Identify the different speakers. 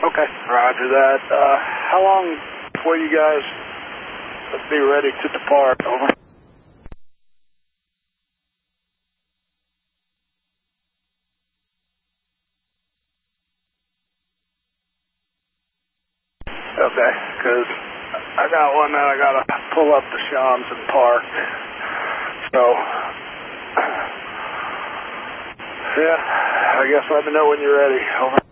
Speaker 1: Okay, roger that. How long before you guys be ready to depart? Over. Okay, because I got one that I got to pull up to Shams and park. So, yeah, I guess let me know when you're ready. Over.